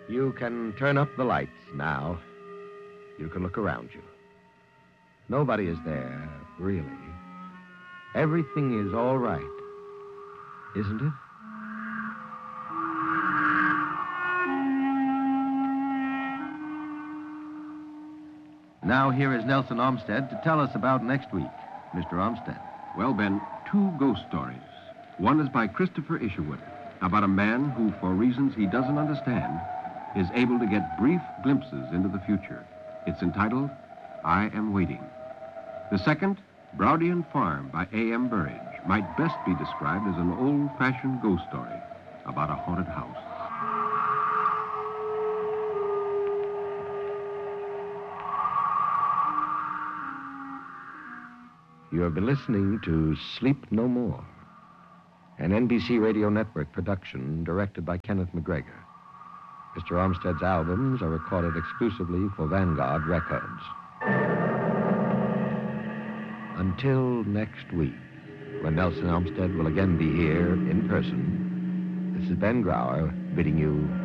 You can turn up the lights now. You can look around you. Nobody is there, really. Everything is all right, isn't it? Now here is Nelson Olmsted to tell us about next week. Mr. Olmsted. Well, Ben, 2 ghost stories. One is by Christopher Isherwood, about a man who, for reasons he doesn't understand, is able to get brief glimpses into the future. It's entitled, I Am Waiting. The second, Browdian Farm by A.M. Burridge, might best be described as an old-fashioned ghost story about a haunted house. You have been listening to Sleep No More, an NBC Radio Network production directed by Kenneth McGregor. Mr. Olmsted's albums are recorded exclusively for Vanguard Records. Until next week, when Nelson Olmsted will again be here in person, this is Ben Grauer bidding you